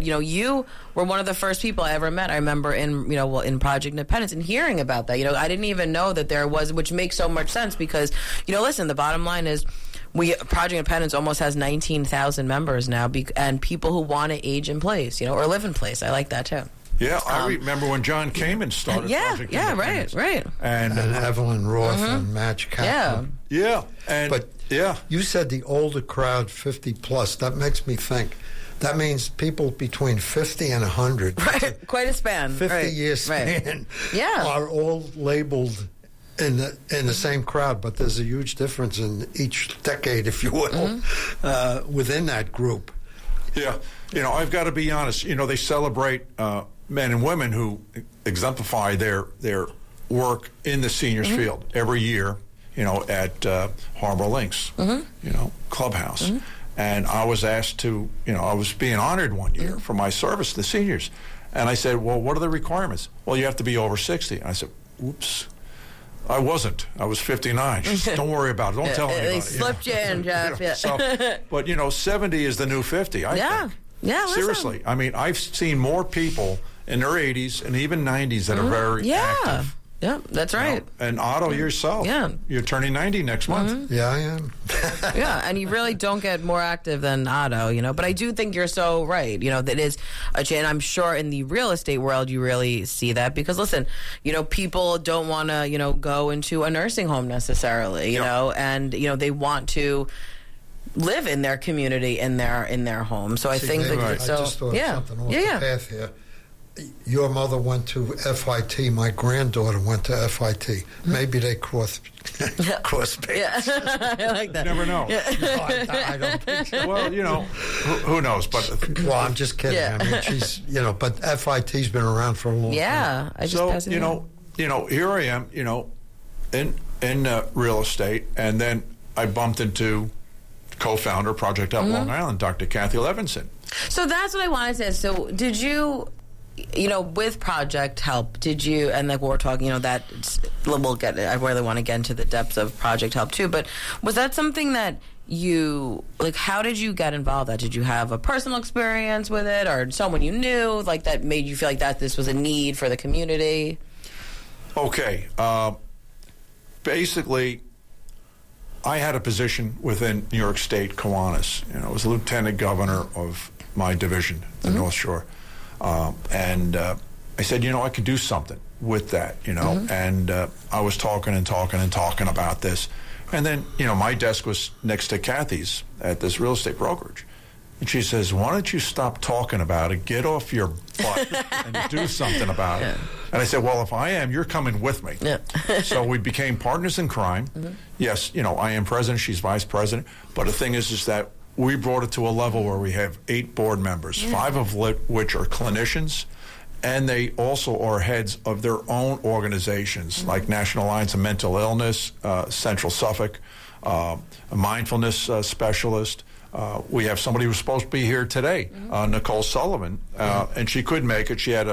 But, you were one of the first people I ever met. I remember in Project Independence and hearing about that. I didn't even know that there was, which makes so much sense because, listen, the bottom line is Project Independence almost has 19,000 members now, and people who want to age in place, or live in place. I like that too. Yeah, I remember when John Kamen started Project Independence. Right. And Evelyn Roth and Madge Kaplan. Yeah. You said the older crowd, 50 plus. That makes me think. That means people between 50 and 100. Right, quite a span. 50-year span. Yeah. Are all labeled in the same crowd, but there's a huge difference in each decade, if you will, within that group. Yeah. I've got to be honest. They celebrate men and women who exemplify their work in the seniors field every year, at Harbor Links, Clubhouse. And I was asked to, I was being honored one year for my service to the seniors. And I said, well, what are the requirements? Well, you have to be over 60. And I said, oops. I wasn't. I was 59. She said, don't worry about it. Don't tell anybody. They slipped you in, Jeff. But, 70 is the new 50, I think. Yeah, seriously. I mean, I've seen more people in their 80s and even 90s that are very active. Yeah, that's right. And Otto, yourself, you're turning 90 next month. Yeah, I am. Yeah, and you really don't get more active than Otto, But I do think you're so right, that is a change. I'm sure in the real estate world you really see that because, listen, people don't want to, go into a nursing home necessarily, and, they want to live in their community, in their home. So I think that... I just thought something off the path here. Your mother went to FIT. My granddaughter went to FIT. Maybe they cross paths. Yeah, I like that. You never know. Yeah. No, I don't think so. Well, who knows? But well, I'm just kidding. Yeah. I mean, she's but FIT's been around for a long time. Yeah, I just passed it here I am, in real estate, and then I bumped into co-founder Project Help Long Island, Dr. Kathy Levinson. So that's what I wanted to say. So did you? With Project Help, did you, and like we're talking, that we'll get, I really want to get into the depths of Project Help too, but was that something that you, how did you get involved in that? Did you have a personal experience with it or someone you knew, that made you feel like that this was a need for the community? Okay. Basically, I had a position within New York State Kiwanis. I was lieutenant governor of my division, the North Shore. And I said, I could do something with that, and I was talking about this. And then, my desk was next to Kathy's at this real estate brokerage. And she says, why don't you stop talking about it, get off your butt, and do something about it. And I said, well, if I am, you're coming with me. Yeah. So we became partners in crime. Yes, I am president, she's vice president. But the thing is that we brought it to a level where we have 8 board members, 5 of which are clinicians, and they also are heads of their own organizations, like National Alliance of Mental Illness, Central Suffolk, a mindfulness specialist. We have somebody who's supposed to be here today, Nicole Sullivan, and she couldn't make it. She had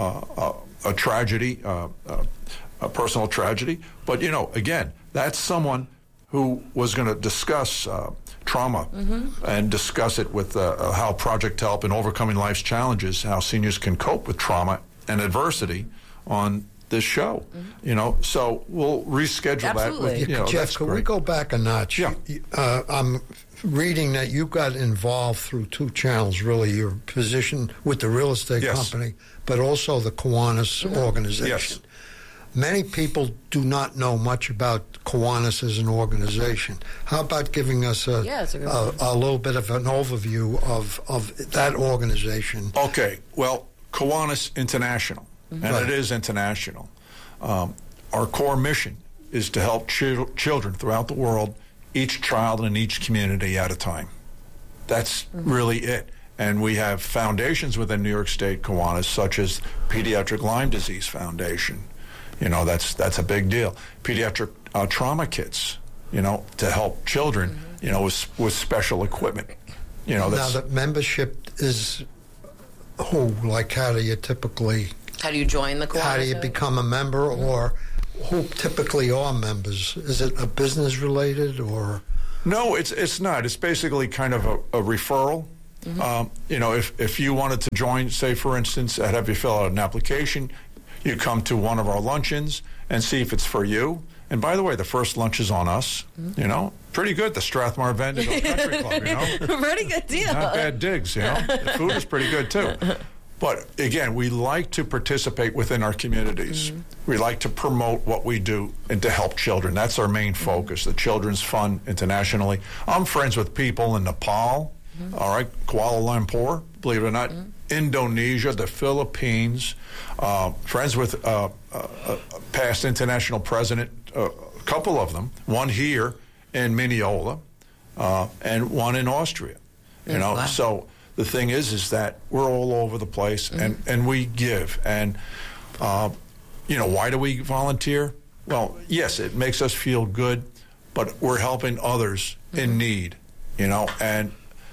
a tragedy, a personal tragedy. But, again, that's someone who was going to discuss trauma and discuss it with how Project Help and overcoming life's challenges, how seniors can cope with trauma and adversity on this show. So we'll reschedule that. With, Jeff, could we go back a notch? Yeah. I'm reading that you got involved through 2 channels, really, your position with the real estate company, but also the Kiwanis organization. Yes. Many people do not know much about Kiwanis as an organization. How about giving us a little bit of an overview of that organization? Okay. Well, Kiwanis International, and it is international. Our core mission is to help children throughout the world, each child in each community at a time. That's really it. And we have foundations within New York State Kiwanis, such as Pediatric Lyme Disease Foundation. That's a big deal. Pediatric trauma kits, to help children, with special equipment. Now, the membership is who? How do you typically... How do you join the Kiwanis? How do you become a member, or who typically are members? Is it a business related, or... No, it's not. It's basically kind of a referral. If you wanted to join, say, for instance, I'd have you fill out an application. You come to one of our luncheons and see if it's for you. And by the way, the first lunch is on us. Pretty good. The Strathmore Vanderbilt Country Club. Pretty good deal. Not bad digs. The food is pretty good too. But again, we like to participate within our communities. We like to promote what we do and to help children. That's our main focus. The Children's Fund internationally. I'm friends with people in Nepal. All right, Kuala Lumpur, believe it or not, Indonesia, the Philippines, friends with past international president, a couple of them, one here in Mineola, and one in Austria. Wow. So the thing is that we're all over the place, and we give. And, why do we volunteer? Well, yes, it makes us feel good, but we're helping others in need, and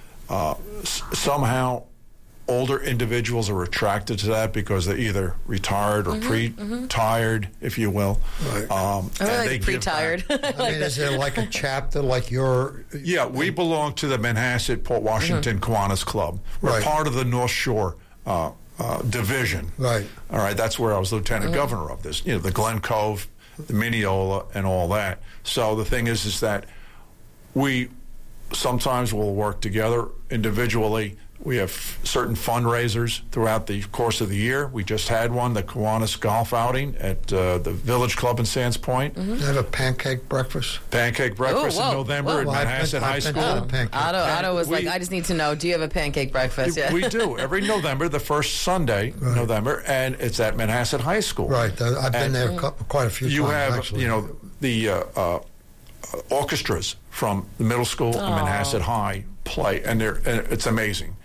somehow older individuals are attracted to that because they're either retired or pre-tired, if you will. Right. I like pre-tired. Is there like a chapter like your... Yeah, we belong to the Manhasset Port Washington Kiwanis Club. We're part of the North Shore division. Right. All right, that's where I was lieutenant governor of this. The Glen Cove, the Mineola, and all that. So the thing is that we sometimes will work together individually. We have certain fundraisers throughout the course of the year. We just had one, the Kiwanis Golf Outing at the Village Club in Sands Point. They have a pancake breakfast? Pancake breakfast in November at Manhasset High School. Otto was like, I just need to know, do you have a pancake breakfast? We do. Every November, the first Sunday in November, and it's at Manhasset High School. Right. I've been there quite a few times, actually. You have, the orchestras from the middle school and Manhasset High play, and it's amazing.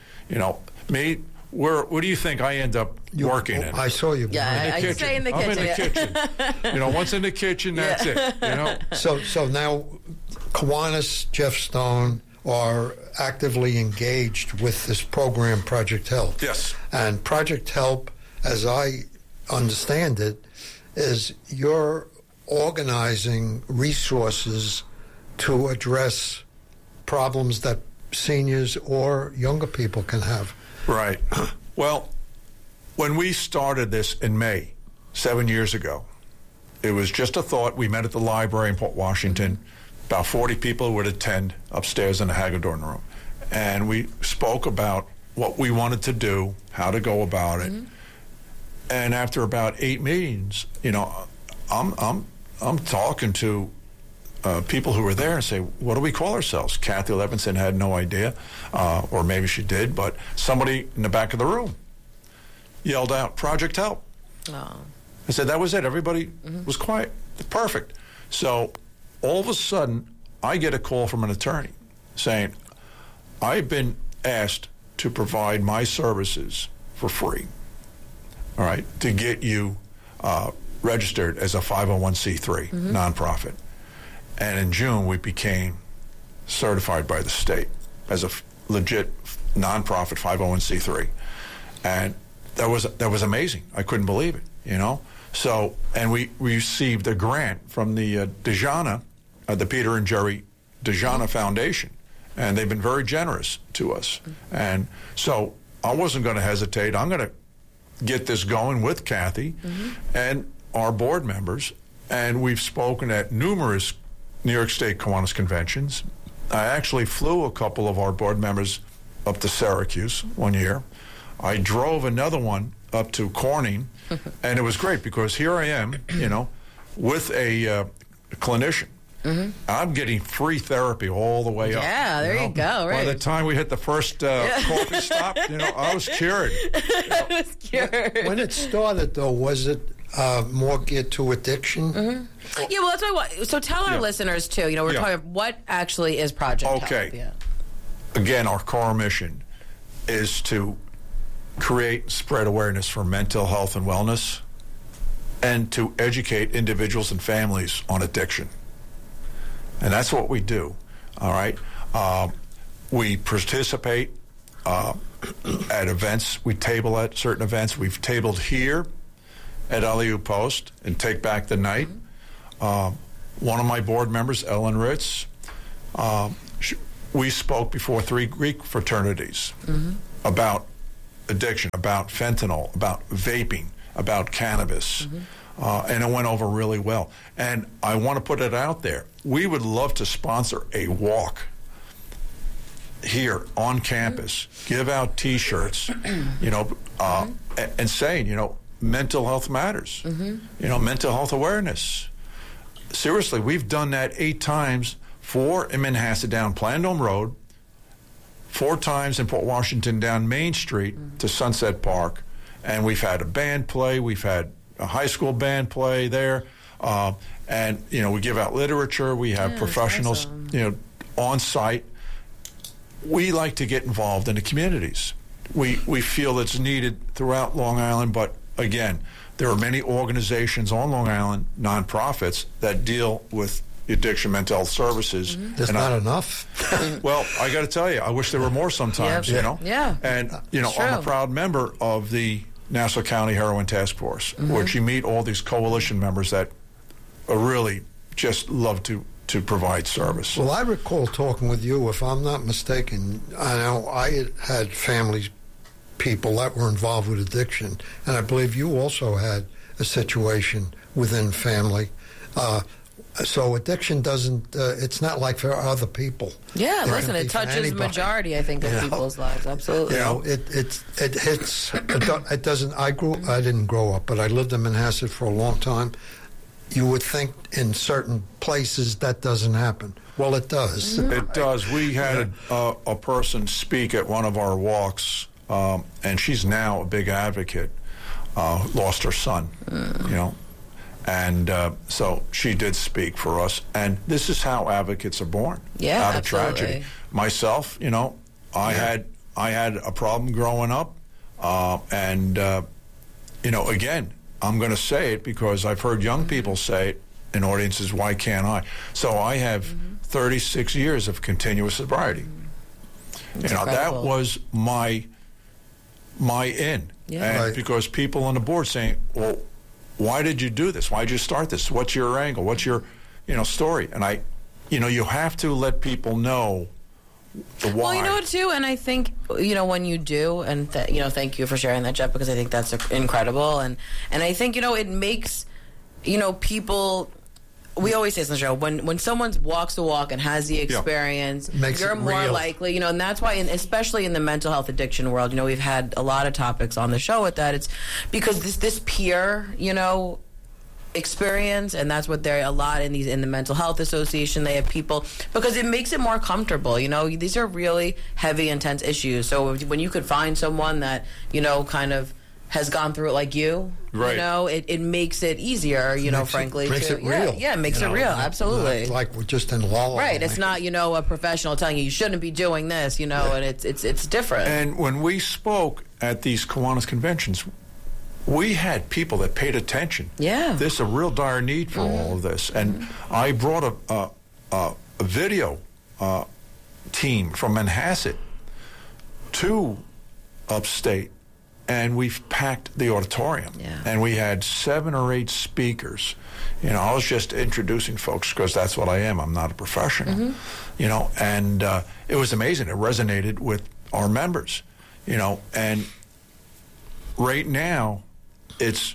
Where do you think I end up working in? I saw you. Yeah, I stay in the kitchen. I'm in the kitchen. Once in the kitchen, that's it. So now, Kiwanis, Jeff Stone are actively engaged with this program, Project Help. Yes. And Project Help, as I understand it, is you're organizing resources to address problems that seniors or younger people can have. Right. Well, when we started this in May, 7 years ago, it was just a thought. We met at the library in Port Washington. About 40 people would attend upstairs in the Hagedorn room. And we spoke about what we wanted to do, how to go about it. And after about 8 meetings, I'm talking to people who were there and say, what do we call ourselves? Kathy Levinson had no idea, or maybe she did, but somebody in the back of the room yelled out, Project Help. Oh. I said, that was it. Everybody was quiet. Perfect. So all of a sudden, I get a call from an attorney saying, I've been asked to provide my services for free, all right, to get you registered as a 501c3 nonprofit. And in June, we became certified by the state as a legit nonprofit 501c3, and that was amazing. I couldn't believe it, So, and we received a grant from the Dejana, the Peter and Jerry Dejana Foundation, and they've been very generous to us. And so, I wasn't going to hesitate. I'm going to get this going with Kathy and our board members, and we've spoken at numerous New York State Kiwanis conventions. I actually flew a couple of our board members up to Syracuse one year. I drove another one up to Corning, and it was great because here I am, with a clinician. I'm getting free therapy all the way up. Yeah, there you go. Right. By the time we hit the first coffee stop, I was cured. I was cured. When it started, though, was it more geared to addiction? Yeah, well, that's what I want. So tell our listeners, too, we're talking about what actually is Project Help. Okay. Yeah. Again, our core mission is to create and spread awareness for mental health and wellness, and to educate individuals and families on addiction. And that's what we do, all right? We participate at events. We table at certain events. We've tabled here at LEU Post and Take Back the Night. One of my board members, Ellen Ritz, we spoke before 3 Greek fraternities about addiction, about fentanyl, about vaping, about cannabis, and it went over really well. And I want to put it out there. We would love to sponsor a walk here on campus, give out T-shirts, and saying, mental health matters, mental health awareness. Seriously, we've done that 8 times, 4 in Manhasset down Plandome Road, 4 times in Port Washington down Main Street to Sunset Park, and we've had a band play, we've had a high school band play there, and we give out literature, we have professionals, on site. We like to get involved in the communities. We feel it's needed throughout Long Island, but again, there are many organizations on Long Island, nonprofits, that deal with addiction mental health services. There's not enough. Well, I got to tell you, I wish there were more sometimes, Yeah. And, I'm a proud member of the Nassau County Heroin Task Force, which you meet all these coalition members that really just love to provide service. Well, I recall talking with you, if I'm not mistaken, I know I had people that were involved with addiction, and I believe you also had a situation within family. So addiction doesn't, it's not like for other people. Yeah, listen, it touches the majority, I think, of people's lives. Absolutely. It hits, it doesn't, I didn't grow up, but I lived in Manhasset for a long time. You would think in certain places that doesn't happen. Well, it does. It does. We had a person speak at one of our walks, and she's now a big advocate, lost her son, And so she did speak for us. And this is how advocates are born, out of tragedy. Myself, I had a problem growing up. Again, I'm going to say it because I've heard young people say it in audiences, why can't I? So I have 36 years of continuous sobriety. That was my in. Yeah. And because people on the board saying, well, why did you do this? Why did you start this? What's your angle? What's your, story? And you have to let people know the why. Well, too, and I think, when you do, and, thank you for sharing that, Jeff, because I think that's incredible. And I think, it makes, people, we always say this on the show, when someone walks the walk and has the experience, you're more likely, and that's why, especially in the mental health addiction world, we've had a lot of topics on the show with that. It's because this peer, experience, and that's what they're a lot in the mental health association. They have people because it makes it more comfortable. These are really heavy, intense issues. So when you could find someone that kind of has gone through it like you, right. It makes it easier. Frankly, makes it real. Yeah, it makes it real. Absolutely, not like we're just in law. Right. It's not a professional telling you shouldn't be doing this. And it's different. And when we spoke at these Kiwanis conventions, we had people that paid attention. Yeah. There's a real dire need for all of this. And I brought a video team from Manhasset to upstate, and we've packed the auditorium. Yeah. And we had 7 or 8 speakers. I was just introducing folks because that's what I am. I'm not a professional. And it was amazing. It resonated with our members, and right now, it's,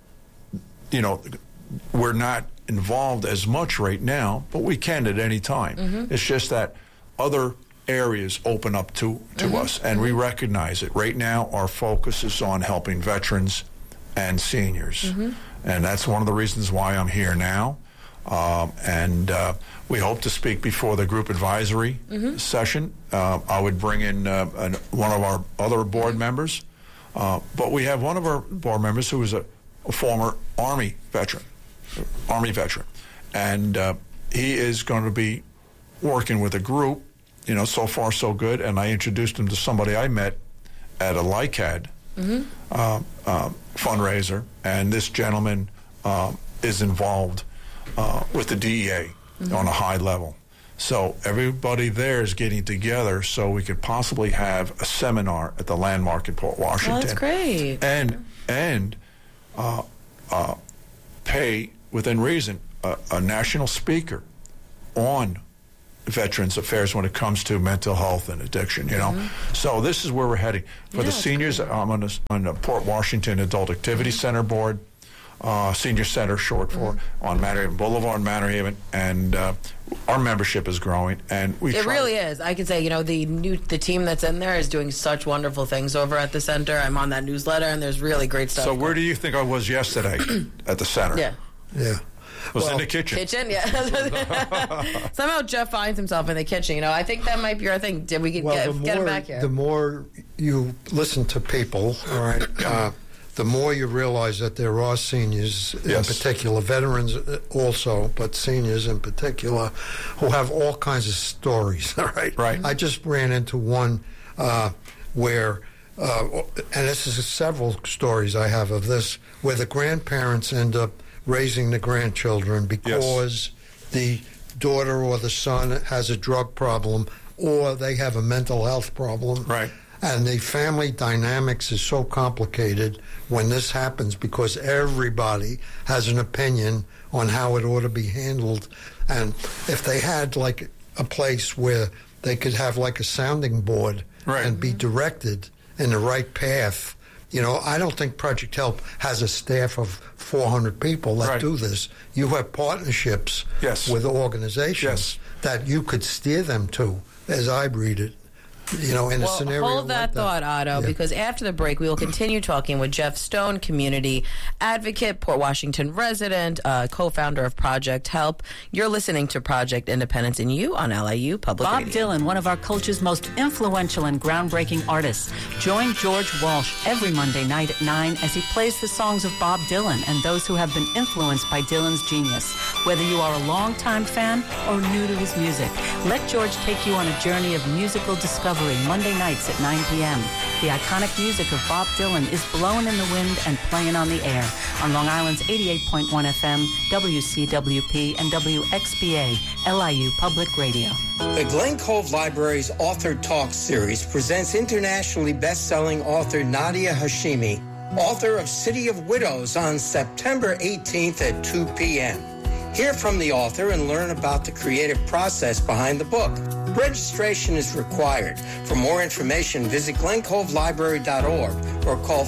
we're not involved as much right now, but we can at any time. It's just that other areas open up to us, and we recognize it. Right now, our focus is on helping veterans and seniors, and that's one of the reasons why I'm here now. And we hope to speak before the group advisory session. I would bring in one of our other board members. But we have one of our board members who is a former Army veteran, and he is going to be working with a group. So far so good. And I introduced him to somebody I met at a LICAD fundraiser, and this gentleman is involved with the DEA on a high level. So everybody there is getting together so we could possibly have a seminar at the Landmark in Port Washington. Oh, that's great. And pay, within reason, a national speaker on Veterans Affairs when it comes to mental health and addiction, So this is where we're heading. For the seniors, I'm on the Port Washington Adult Activity Center board, Senior Center short for, on Manor Boulevard, Manor Haven, and our membership is growing. And it really is. I can say, the team that's in there is doing such wonderful things over at the center. I'm on that newsletter, and there's really great stuff. So where do you think I was yesterday at the center? Yeah. In the kitchen. Yeah. Somehow Jeff finds himself in the kitchen. I think that might be our thing. Did we get him back here? The more you listen to people, all right, the more you realize that there are seniors in particular, veterans also, but seniors in particular, who have all kinds of stories, all right? Right. I just ran into one where, and this is several stories I have of this, where the grandparents end up raising the grandchildren because the daughter or the son has a drug problem or they have a mental health problem. Right. And the family dynamics is so complicated when this happens because everybody has an opinion on how it ought to be handled. And if they had like a place where they could have like a sounding board and be directed in the right path, I don't think Project Help has a staff of 400 people that do this. You have partnerships with organizations that you could steer them to, as I read it. In a scenario hold that like thought, Otto, because after the break, we will continue talking with Jeff Stone, community advocate, Port Washington resident, co-founder of Project Help. You're listening to Project Independence in You on LIU Public Radio. Bob Dylan, one of our culture's most influential and groundbreaking artists. Join George Walsh every Monday night at 9 as he plays the songs of Bob Dylan and those who have been influenced by Dylan's genius. Whether you are a longtime fan or new to his music, let George take you on a journey of musical discovery Monday nights at 9 p.m. The iconic music of Bob Dylan is blown in the wind and playing on the air on Long Island's 88.1 FM, WCWP, and WXBA, LIU Public Radio. The Glen Cove Library's Author Talk series presents internationally best-selling author Nadia Hashimi, author of City of Widows, on September 18th at 2 p.m. Hear from the author and learn about the creative process behind the book. Registration is required. For more information, visit glencovelibrary.org or call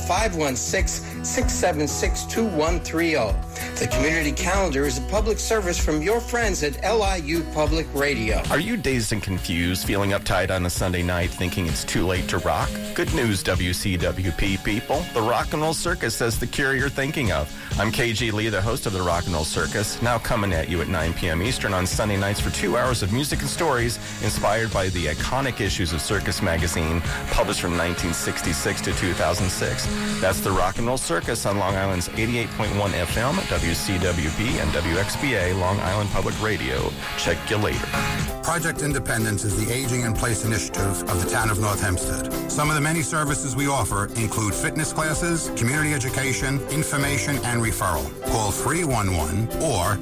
516-676-2130. The community calendar is a public service from your friends at LIU Public Radio. Are you dazed and confused, feeling uptight on a Sunday night, thinking it's too late to rock? Good news, WCWP people. The Rock and Roll Circus has the cure you're thinking of. I'm KG Lee, the host of the Rock and Roll Circus, now coming at you at 9 p.m. Eastern on Sunday nights for 2 hours of music and stories inspired by the iconic issues of Circus magazine, published from 1966 to 2006. That's the Rock and Roll Circus on Long Island's 88.1 FM, WCWB, and WXBA, Long Island Public Radio. Check you later. Project Independence is the Aging in Place initiative of the town of North Hempstead. Some of the many services we offer include fitness classes, community education, information, and referral. Call 311 or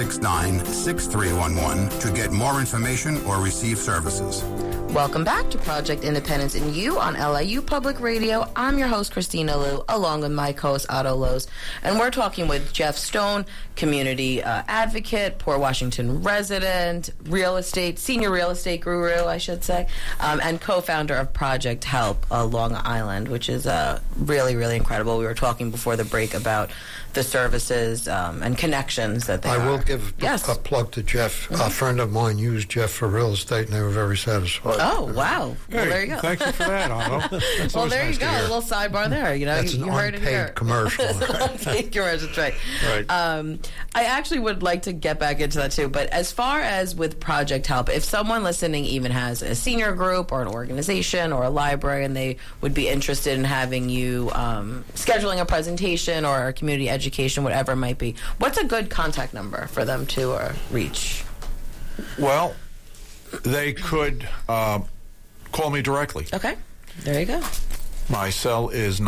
869-6311 to get more information or receive services. Welcome back to Project Independence in You on LIU Public Radio. I'm your host, Christina Liu, along with my co-host, Otto Lowe's. And we're talking with Jeff Stone, community advocate, Port Washington resident, senior real estate guru, I should say, and co-founder of Project Help Long Island, which is really, really incredible. We were talking before the break about the services and connections that they will give a plug to Jeff. A friend of mine used Jeff for real estate, and they were very satisfied. Oh, wow. Well, there you go. Thank you for that, Otto. Well, there you go. A little sidebar there. That's you heard it here. Commercial. Unpaid commercial, that's right. I actually would like to get back into that, too. But as far as with Project Help, if someone listening even has a senior group or an organization or a library and they would be interested in having you scheduling a presentation or a community education, whatever it might be, what's a good contact number for them to reach? Well, they could call me directly. Okay. There you go. My cell is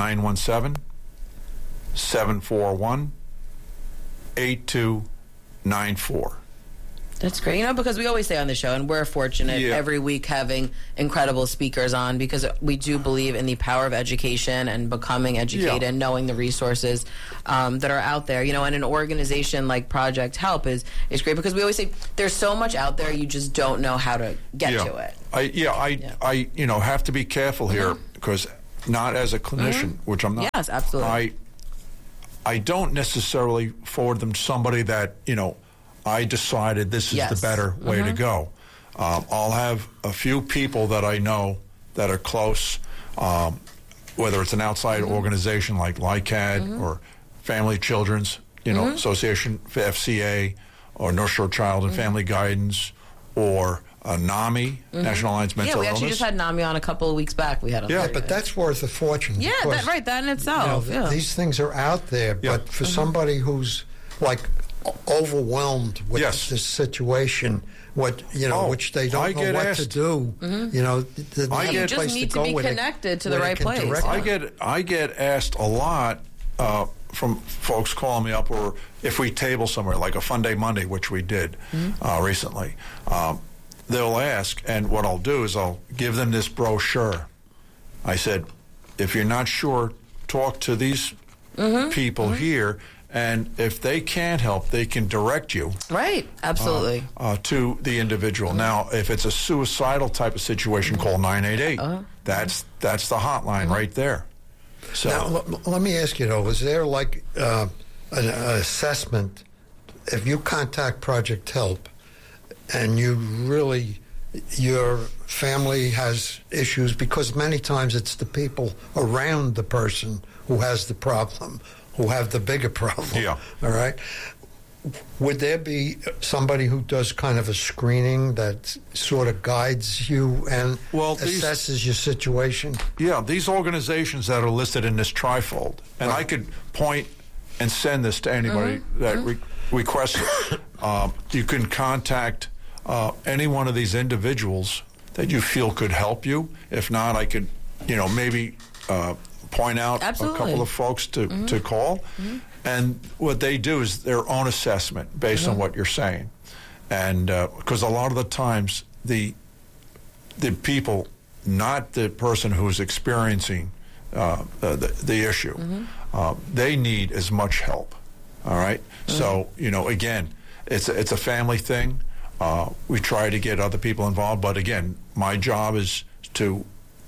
917-741-8294. That's great. Because we always say on the show, and we're fortunate every week having incredible speakers on, because we do believe in the power of education and becoming educated and knowing the resources that are out there. And an organization like Project Help is great, because we always say there's so much out there, you just don't know how to get to it. I have to be careful here, because not as a clinician, which I'm not. Yes, absolutely. I don't necessarily forward them to somebody that, I decided this is the better way to go. I'll have a few people that I know that are close, whether it's an outside organization like LICAD or Family Children's, Association, FCA, or North Shore Child and Family Guidance, or NAMI, National Alliance Mental Illness. Yeah, we actually just had NAMI on a couple of weeks back. We had but that's worth a fortune. Yeah, that in itself. These things are out there, but for somebody who's like overwhelmed with this situation, which they don't know what to do. You just need to be connected to the right place. I get asked a lot from folks calling me up, or if we table somewhere like a Fun Day Monday, which we did recently. They'll ask, and what I'll do is I'll give them this brochure. I said, if you're not sure, talk to these people here, and if they can't help, they can direct you. Right, absolutely. To the individual. Now, if it's a suicidal type of situation, call 988. That's the hotline right there. So now, let me ask you, though, is there like an assessment, if you contact Project Help, and your family has issues, because many times it's the people around the person who has the problem, who have the bigger problem. All right? Would there be somebody who does kind of a screening that sort of guides you and assesses your situation? Yeah, these organizations that are listed in this trifold, and I could point and send this to anybody that requests it. You can contact any one of these individuals that you feel could help you. If not, I could, maybe point out a couple of folks to call. And what they do is their own assessment based on what you're saying. And because a lot of the times the people, not the person who's experiencing the issue, they need as much help. All right? So, again, it's a family thing. We try to get other people involved, but again, my job is to,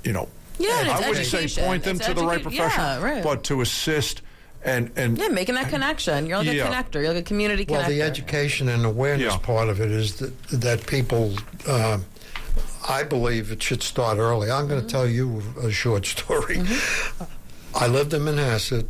I wouldn't say point them to the right professional, but to assist and making that connection. You're like a connector. You're like a community connector. Well, the education and awareness part of it is that people, I believe it should start early. I'm going to tell you a short story. I lived in Manhasset.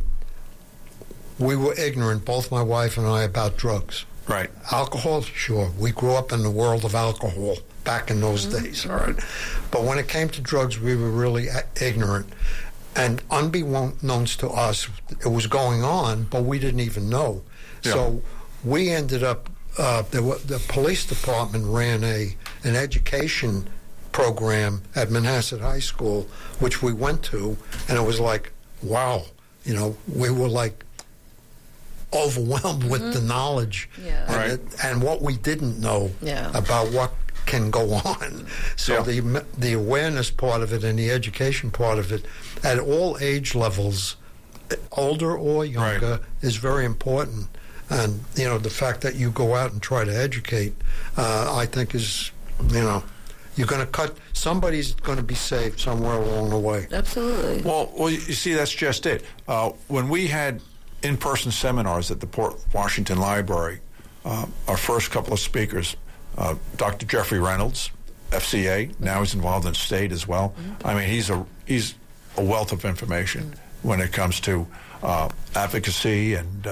We were ignorant, both my wife and I, about drugs. Right. Alcohol, sure. We grew up in the world of alcohol back in those days, all right? But when it came to drugs, we were really ignorant. And unbeknownst to us, it was going on, but we didn't even know. Yeah. So we ended up, the police department ran an education program at Manhasset High School, which we went to, and it was like, wow, we were like, overwhelmed with the knowledge and what we didn't know about what can go on. So the awareness part of it and the education part of it at all age levels, older or younger, is very important. And, the fact that you go out and try to educate, I think is, you're going to cut, somebody's going to be saved somewhere along the way. Absolutely. Well, you see, that's just it. When we had in-person seminars at the Port Washington Library, our first couple of speakers, Dr. Jeffrey Reynolds, FCA, now he's involved in state as well. I mean, he's a wealth of information when it comes to advocacy and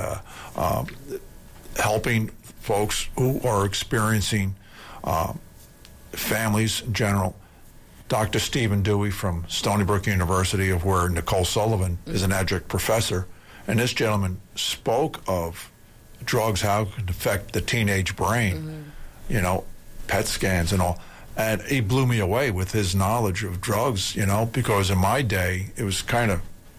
helping folks who are experiencing families in general. Dr. Stephen Dewey from Stony Brook University, of where Nicole Sullivan is an adjunct professor. And this gentleman spoke of drugs, how it can affect the teenage brain, PET scans and all. And he blew me away with his knowledge of drugs, because in my day, it was kind of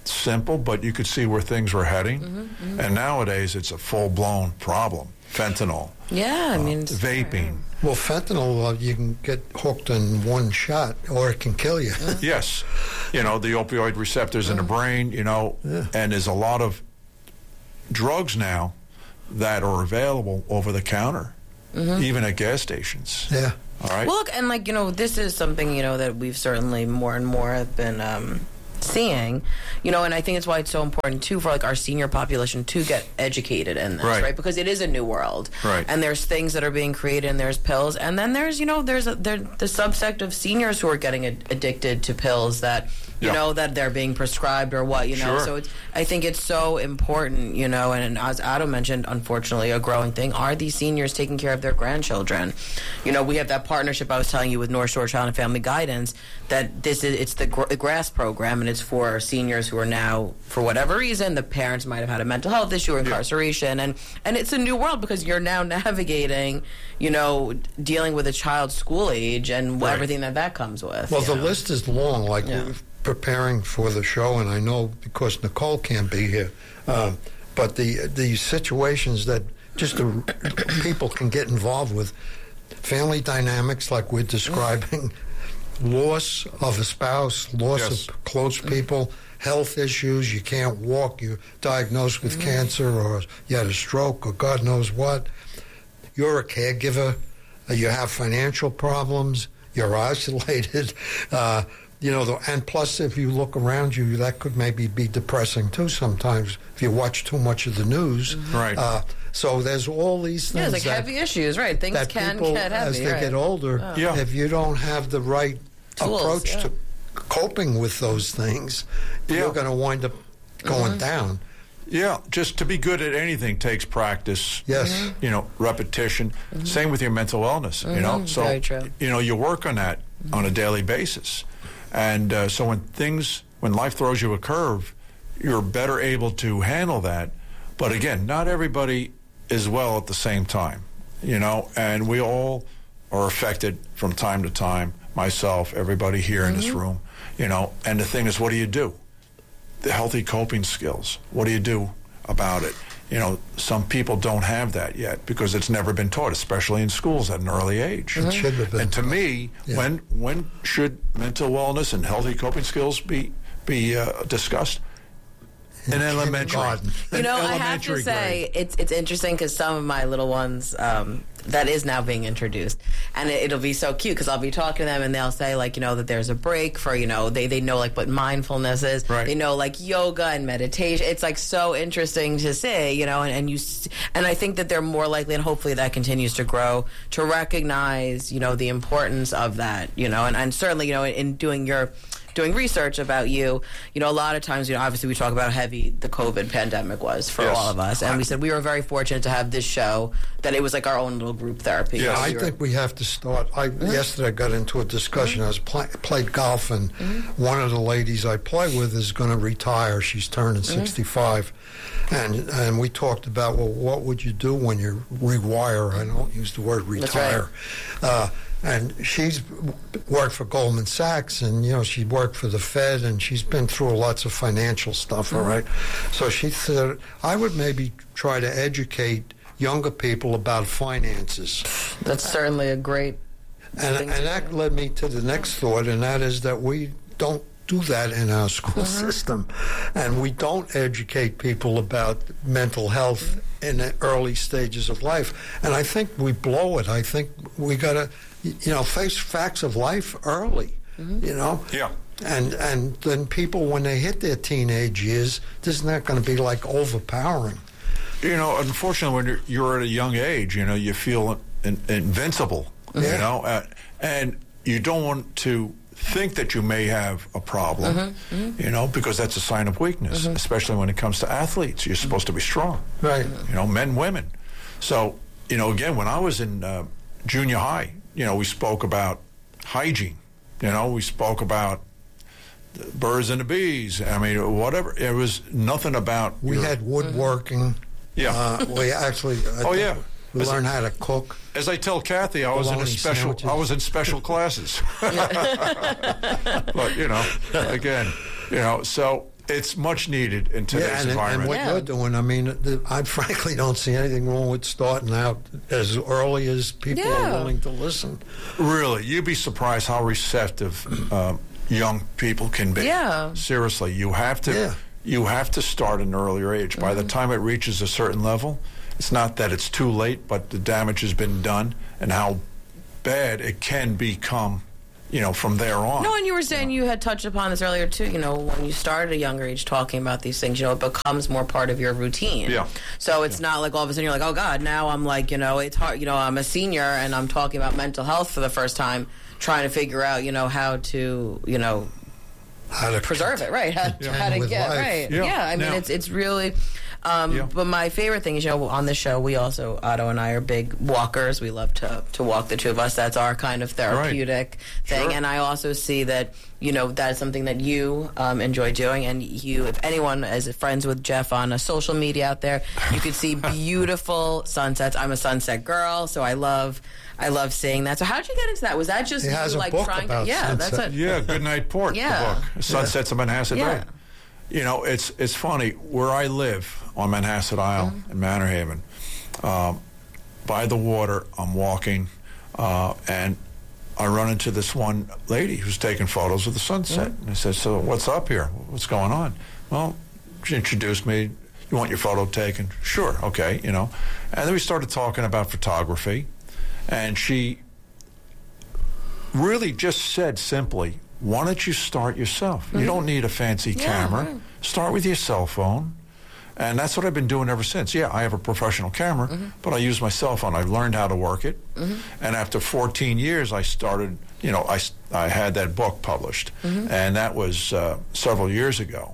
simple, but you could see where things were heading. And nowadays, it's a full-blown problem. Fentanyl. Yeah, I mean, vaping. Well, fentanyl, you can get hooked in one shot, or it can kill you. Yes. The opioid receptors in the brain, and there's a lot of drugs now that are available over the counter, even at gas stations. Yeah. All right. Well, look, and this is something, that we've certainly more and more have been seeing, and I think it's why it's so important too for our senior population to get educated in this, right? Because it is a new world, right? And there's things that are being created, and there's pills, and then there's there's the subsect of seniors who are getting addicted to pills that that they're being prescribed or what Sure. So I think it's so important, and as Adam mentioned, unfortunately, a growing thing are these seniors taking care of their grandchildren. We have that partnership I was telling you with North Shore Child and Family Guidance that it's the GRASS program, and it's for seniors who are now, for whatever reason, the parents might have had a mental health issue or incarceration, and it's a new world because you're now navigating, dealing with a child school age and everything that comes with. Well, the list is long, we're preparing for the show, and I know because Nicole can't be here, but the situations that just the people can get involved with, family dynamics like we're describing, loss of a spouse, loss of close people, health issues, you can't walk, you're diagnosed with cancer, or you had a stroke, or God knows what. You're a caregiver, you have financial problems, you're isolated, and plus if you look around you, that could maybe be depressing too sometimes if you watch too much of the news. Right. So there's all these things. It's heavy issues, right? Things that can people, get heavy. as they get older, if you don't have the right tools, approach to coping with those things, you're going to wind up going down. Yeah, just to be good at anything takes practice. Yes. Repetition. Same with your mental illness, So, very true. You work on that on a daily basis. And so when life throws you a curve, you're better able to handle that. But again, not everybody is well at the same time, and we all are affected from time to time, myself, everybody here in this room, and the thing is, what do you do? The healthy coping skills, what do you do about it? Some people don't have that yet because it's never been taught, especially in schools at an early age. It should have been. And to me, when should mental wellness and healthy coping skills be discussed? In elementary. I have to say, it's interesting because some of my little ones, that is now being introduced. And it'll be so cute because I'll be talking to them and they'll say, that there's a break for, they know, what mindfulness is. Right. They know, yoga and meditation. It's, so interesting to say, and I think that they're more likely, and hopefully that continues to grow, to recognize, the importance of that, and certainly, in doing research about you, a lot of times, obviously we talk about how heavy the COVID pandemic was for all of us. And we said we were very fortunate to have this show, that it was like our own little group therapy. Yeah, I think we have to start. Yesterday I got into a discussion. I played golf, and one of the ladies I play with is going to retire. She's turning 65. And we talked about, what would you do when you rewire? I don't use the word retire. That's right. And she's worked for Goldman Sachs, and, she worked for the Fed, and she's been through lots of financial stuff, all right? So she said, I would maybe try to educate younger people about finances. That's certainly a great And that led me to the next thought, and that is that we don't do that in our school system. And we don't educate people about mental health in the early stages of life. And I think we blow it. I think we got to, face facts of life early, Yeah. And then people, when they hit their teenage years, this is not going to be overpowering. Unfortunately, when you're at a young age, you feel invincible, and you don't want to think that you may have a problem, because that's a sign of weakness, especially when it comes to athletes. You're supposed to be strong, right? Men, women. So, again, when I was in junior high, we spoke about hygiene. We spoke about the birds and the bees. I mean, whatever. It was nothing about. We had woodworking. Yeah. We actually. We learned how to cook. As I tell Kathy, I was in special classes. But again, so it's much needed in today's environment. And what you're doing, I mean, I frankly don't see anything wrong with starting out as early as people are willing to listen. Really, you'd be surprised how receptive young people can be. Yeah. Seriously, you have to start at an earlier age. By the time it reaches a certain level, it's not that it's too late, but the damage has been done, and how bad it can become, from there on. No, and you were saying you had touched upon this earlier too. When you start at a younger age talking about these things, it becomes more part of your routine. Yeah. So it's not like all of a sudden you're like, oh God, now I'm like, it's hard. I'm a senior and I'm talking about mental health for the first time, trying to figure out, how to, how to preserve it, right? How to get life. right. Yeah. Yeah. I mean, it's really. But my favorite thing is, on this show, we also, Otto and I are big walkers. We love to walk, the two of us. That's our kind of therapeutic thing. Sure. And I also see that, that's something that you enjoy doing. And if anyone is friends with Jeff on a social media out there, you could see beautiful sunsets. I'm a sunset girl, so I love seeing that. So how did you get into that? Was that just he has a book trying about to? Yeah, sunset. that's it. Yeah, Goodnight Port, the book. Sunsets of Manhasset Bay. It's funny, where I live on Manhasset Isle in Manor Haven, by the water, I'm walking, and I run into this one lady who's taking photos of the sunset. And I said, so what's up here? What's going on? Well, she introduced me. You want your photo taken? Sure, okay, And then we started talking about photography, and she really just said simply, why don't you start yourself? You don't need a fancy camera. Right. Start with your cell phone. And that's what I've been doing ever since. Yeah, I have a professional camera, but I use my cell phone. I've learned how to work it. And after 14 years, I started, I had that book published. And that was several years ago.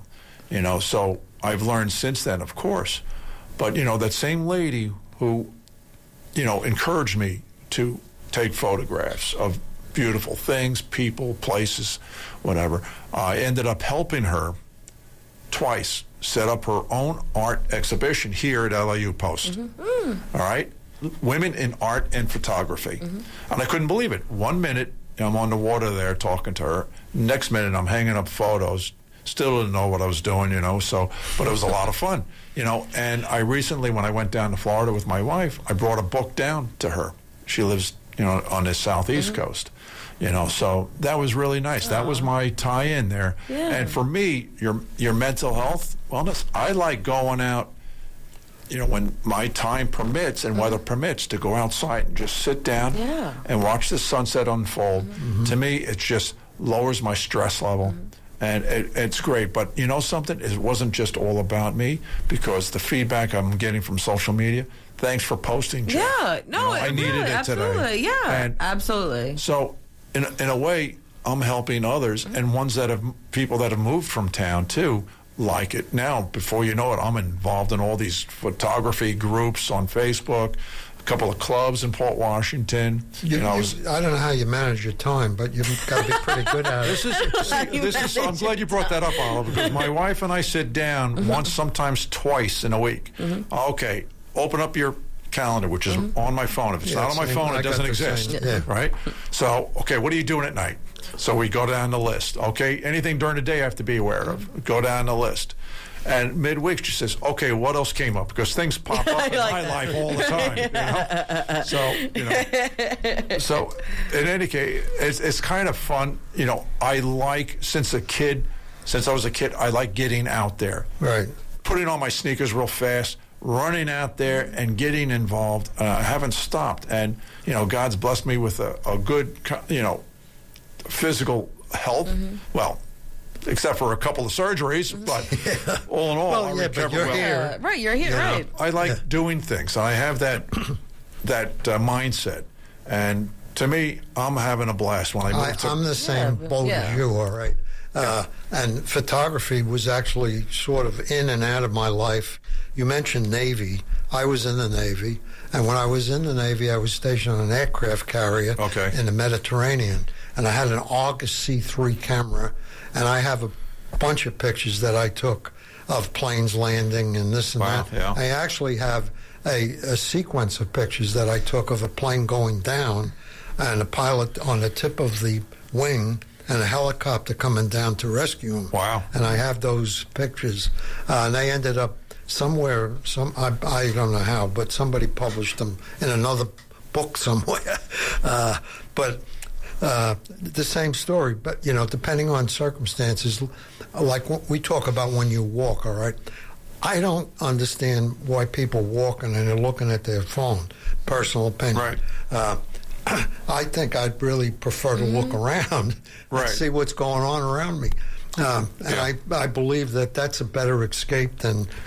So I've learned since then, of course. But, that same lady who, encouraged me to take photographs of beautiful things, people, places, whatever. I ended up helping her twice set up her own art exhibition here at LIU Post. All right? Women in art and photography. And I couldn't believe it. 1 minute, I'm on the water there talking to her. Next minute, I'm hanging up photos. Still didn't know what I was doing, but it was a lot of fun, And I recently, when I went down to Florida with my wife, I brought a book down to her. She lives, on the southeast coast. So that was really nice. That was my tie-in there. Yeah. And for me, your mental health, wellness, I like going out, when my time permits and weather permits, to go outside and just sit down and watch the sunset unfold. To me, it just lowers my stress level. And it's great. But something? It wasn't just all about me, because the feedback I'm getting from social media, thanks for posting, Jeff. Yeah. No, I needed really, it absolutely. today. Yeah, and absolutely. So in a way, I'm helping others, and people that have moved from town too like it. Now, before you know it, I'm involved in all these photography groups on Facebook, a couple of clubs in Port Washington. I don't know how you manage your time, but you've got to be pretty good at it. I'm glad you brought that up, Oliver, because my wife and I sit down once, sometimes twice in a week. Okay, open up your calendar, which is on my phone. If it's not on my phone, it doesn't exist, right? So, okay, what are you doing at night? So we go down the list. Okay, anything during the day I have to be aware of. Go down the list. And midweek she says, okay, what else came up? Because things pop up in my life all the time. So in any case, it's kind of fun. I like, since I was a kid, I like getting out there. Right. Putting on my sneakers real fast, running out there and getting involved. I haven't stopped. And, God's blessed me with a good, physical health. Well, except for a couple of surgeries, but all in all, I recover well. Here. Right, you're here, right. I like doing things. I have that mindset. And to me, I'm having a blast when I move I'm the same boat as you, all right. And photography was actually sort of in and out of my life. You mentioned Navy. I was in the Navy, and when I was in the Navy, I was stationed on an aircraft carrier in the Mediterranean, and I had an Argus C3 camera, and I have a bunch of pictures that I took of planes landing and this and that. Yeah. I actually have a sequence of pictures that I took of a plane going down, and a pilot on the tip of the wing and a helicopter coming down to rescue them. Wow. And I have those pictures. And they ended up somewhere, I don't know how, but somebody published them in another book somewhere. But the same story, but, depending on circumstances, like what we talk about when you walk, all right? I don't understand why people walking and they're looking at their phone. Personal opinion. Right. I think I'd really prefer to look around and see what's going on around me. And I believe that that's a better escape than